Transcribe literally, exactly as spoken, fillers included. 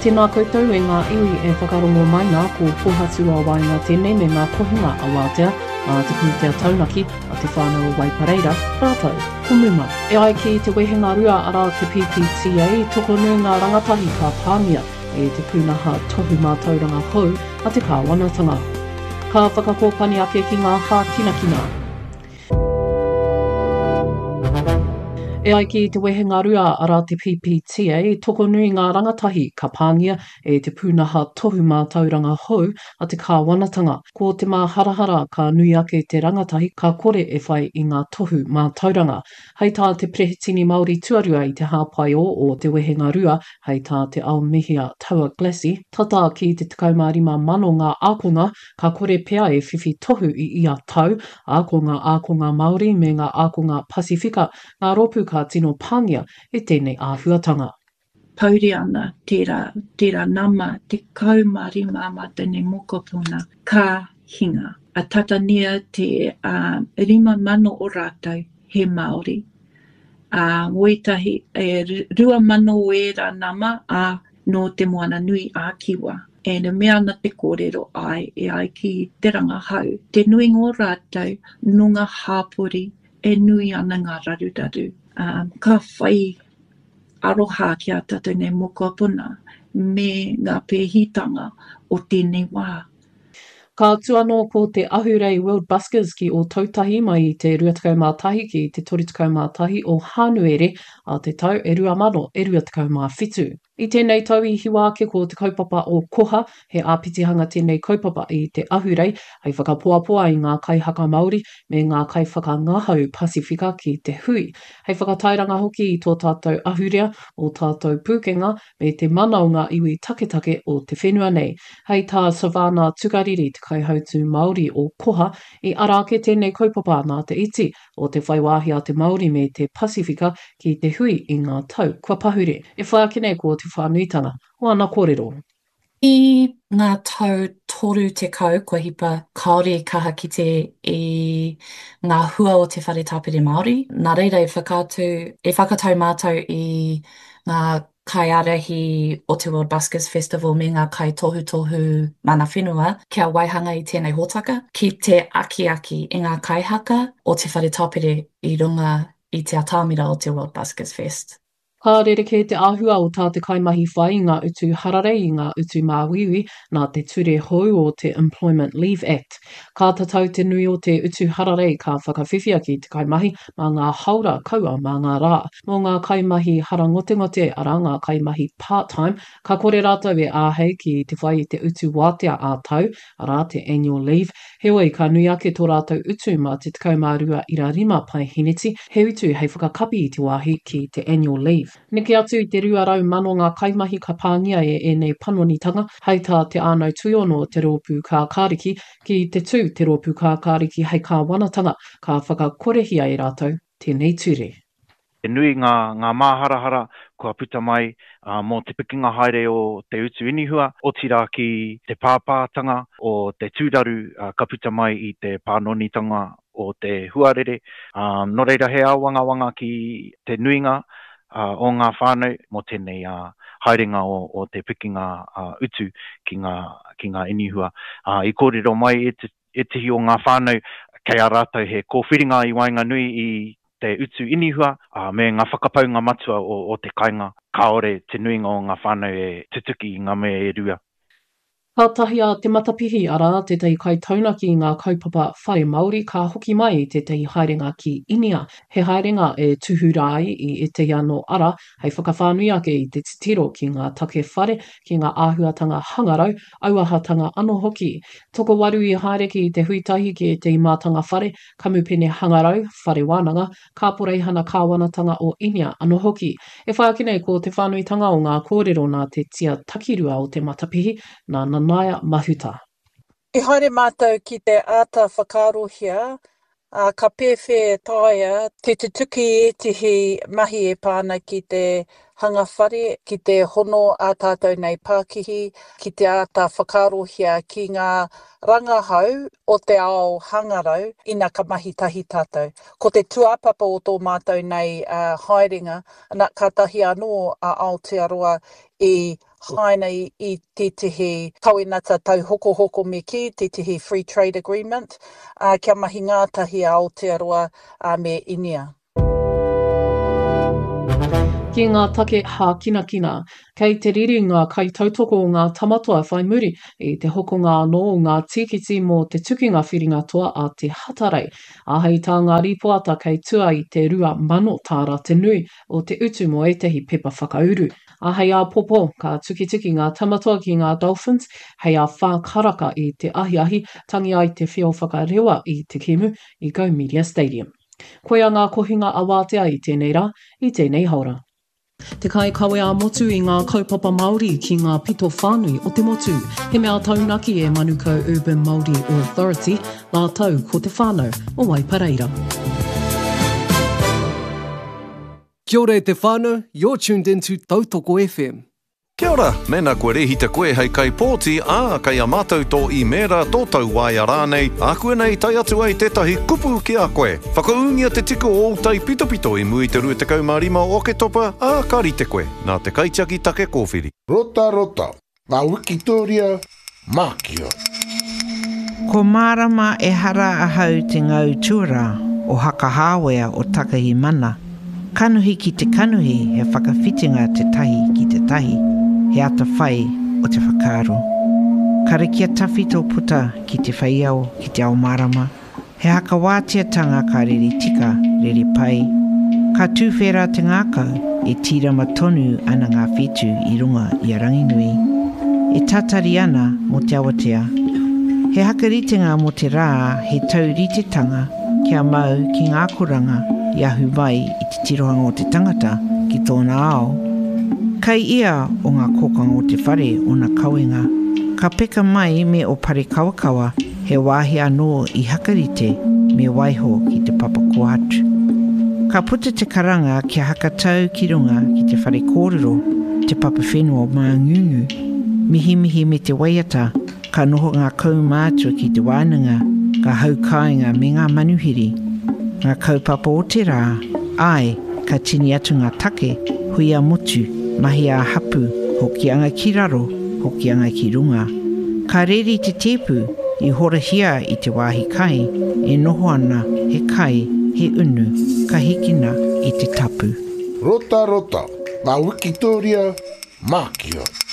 Tēnā koutou e ngā iwi e whakarongo mai ngā ko pohatua wai ngā tēnei me ngā kohinga a wātea a te pūtea taunaki a te whānau Waipareira, rātou, kumuma. E ai ki te wehenga rua ara te P P T A, toko nui ngā rangatahi ka pāngia e te pūnaha tohu mātauranga hou a te kāwanatanga. Ka whakakōpani ake ki ngā hā kinakina. E ai ki te wehenga rua ara te P P T A, toko nui ngā rangatahi ka pāngia e te pūnaha tohu mātauranga hou a te kāwanatanga. Ko te mā harahara ka nui ake te rangatahi ka kore e whai i ngā tohu mātauranga. Hei tā te Prehitini Māori tuarua i te hāpai o o te wehenga rua, hei tā te Aomihia Taua Glasi. Tata ki te tekau rima mano ngā ākonga, ka kore pea e whiwhi tohu i ia tau, ākonga ākonga Māori me ngā ākonga Pasifika, ngā ropu ka tino pāngia e tēnei āhuatanga. Pauri ana tērā, tērā nama te kaumari māma tēnei mokopuna ka hinga. A tatania te uh, rima mano o rātou he Māori. Uh, Ngoitahi e rua mano e rā nama a no te moana nui a kiwa. E ne mea na te kōrero ai e ai ki te rangahau. Te nui ngō rātou nunga hāpori e nui ana ngā raruraru. Um, ka whai aroha ki a tātou nei mokopuna me ngā pēhitanga o tēnei wā. Ka atu anō ko te Ahurei World Buskers ki o Tautahi mai i te rua tekau mā tahi ki te tori tekau mā tahi o Hānuere a te tau e rua mano e rua tekau mā whitu. I tēnei tau i hiwa ake ko te kaupapa o Koha, he āpitihanga tēnei kaupapa i te Ahurei, hei whakapoapoa i ngā kaihaka Māori me ngā kai whakangahau Pasifika ki te hui. Hei whakatairanga hoki i tō tātou ahurea o tātou pūkenga me te manaunga iwi taketake o te whenua nei. Hei tā Savana Tukariri te kaihautu Māori o Koha i ara ake tēnei kaupapa nā te iti o te whaiwāhi a te Māori me te Pasifika ki te hui i ngā tau kua pahure. E whai ake nei ko te whānuitanga o ana kōrero. I ngā tau toru te kau, kua hipa kaore kaha ki te i ngā hua o te whare tāpiri Māori. Nā reira e whakātu, e whakatau mātou i ngā kai arahi o te World Buskers Festival me ngā kai tohu tohu mana whenua kia waihanga i tēnei hōtaka, ki te aki aki i ngā kaihaka o te whare tāpiri i runga i te atāmira o te World Buskers Fest. Ka rereke te āhua o tā te kaimahi whai i ngā utu harare i ngā utu māwiwi nā te ture hou o te Employment Leave Act. Ka tatau te nui o te utu harare ka whakawhiwhia ki te kaimahi mā ngā haura kaua mā ngā rā. Mō ngā kaimahi harangotengote ara ngā kaimahi part-time, ka kore rātou e āhei ki te whai i te utu wātea ātau, ara te annual leave. Heoi ka nui ake tō rātou utu mā te tekau mā rua ira rima pai hiniti, he utu hei whakakapi i te wāhi ki te annual leave. Niki atu i te rua rau mano ngā kaimahi ka pāngia e e nei panonitanga, hei tā te ānau tuiono te rōpū kā kāriki, ki te tū te rōpū kā kāriki hei kā wanatanga, ka whakakorehia i rātou tēnei ture. E nui ngā, ngā māharahara kua puta mai uh, mō te pikinga haere o te utu inihua, o tira ki te pāpātanga o te tūraru uh, ka puta mai i te pānonitanga o te huarere. Um, no reira he awanga wanga ki te nuinga, Uh, o ngā whānau mō tēnei uh, haerenga o, o te pikinga uh, utu ki ngā, ki ngā inihua. Uh, I kōrero mai e, te, e tihi o ngā whānau kei a rātou he kōwhiringa i wainga nui i te utu inihua uh, me ngā whakapaunga matua o, o te kainga. Kaore te nuinga o ngā whānau e tutuki i ngā mea e rua. Ka tahi a te matapihi ara te tei kai taunaki i ngā kaupapa whare Māori ka hoki mai te tei haerenga ki Inia. He haerenga e tuhurai i e te ano ara, hei whakawhānui ake i te titiro ki ngā take whare, ki ngā āhuatanga hangarau, auahatanga anō hoki. Toko waru i haere ki te huitahi ki te imātanga whare, kamupene hangarau, whare wānanga, ka poreihana kāwanatanga o Inia anō hoki. E whai ake nei ko te whānuitanga o ngā kōrero nā te tia takirua o te matapihi, nā Nanaia Mahuta. I haere mātou ki te āta whakarohia, uh, ka pewhi taia te tutuki e tihi mahi e pāna ki te hangawhare, ki te hono a tātou nei Pākihi, ki te āta whakarohia ki ngā rangahau o te ao hangarau, ina ka mahi tahi tātou. Ko te tuapapa o tō mātou nei uh, haerenga, ana ka tahi anō a Aotearoa i haina i, i te tihi tauinata tau hoko hoko me ki, te tihi Free Trade Agreement, uh, kia mahi ngātahi a Aotearoa uh, me Inia. Ki ngā take hā kina kina, kei te riri ngā kai tautoko o ngā tamatoa whai muri i te hokonga anō o ngā tikiti mō te tukinga whiringa toa a te hatarei. Ahei tā ngā ripoata kei tua i te rua mano tāra te nui o te utu mo etehi pepa whakauru. Ahei a popo ka tukitiki ngā tamatoa ki ngā Dolphins, hei a whākaraka i te ahi ahi tangi ai te whio whakarewa i te kemu i Go Media Stadium. Koe a ngā kohinga awātea i tēnei rā, i tēnei haura. Te kai kawe a motu i ngā kaupapa Māori ki ngā pito whānui o te motu. He mea taunaki e Manukau Urban Māori Authority, ngā tau ko te whānau o Waipareira. Kia ora e te whānau, you're tuned into Tautoko F M. Kia ora, mena koe rehita koe hei kai pōti, ā, kai a mātou tō i mera tō tau waia rānei, a koe nei tai atu ai tētahi kupu ki a koe. Whakaungia te tiko o tai pito pito i mui te rua te kaumārima o ke topa, a kari te koe, nā te kaitiaki take kōwhiri. Rota rota, ngā Wikitoria, mākia. Ko mārama e hara ahau te ngau tuara o Hakahāwea o Takahi Mana. Kanuhi ki te kanuhi he whakawhitinga te tahi ki te tahi. He ata whai o te whakaaro. Kare kia tawhi tō puta ki te whaiao ki te ao marama. He haka wātiatanga ka riri tika, riri pai. Ka tūwhera te ngākau e tirama tonu ana ngā whetu i runga i a Ranginui. E tatari ana mo te awatea. He haka ritenga mo te rā he tau ritetanga kia mau ki ngā koranga i ahu vai i te tirohanga o te tangata ki tōna ao. Kai ia o ngā kōkanga o te whare o ngā kauenga, ka peka mai me o pare kawakawa he wāhi anō i hakarite me waiho ki te papako atu. Ka puta te karanga kia hakatau ki runga ki te whare kōrero, te papa whenua o mā ngungu. Mihi mihi me te waiata, ka noho ngā kaumātua ki te wānanga, ka hau kāinga me ngā manuhiri. Ngā kaupapa o te rā, ai, ka tini atu ngā take, hui a motu, mahi a hapu, hoki anga ki raro, hoki anga ki runga. Ka reri te tepu, i horahia i te wāhi kai, e noho ana, he kai, he unu, ka hikina i te tapu. Rota rota, ngā Wikitoria, mākia.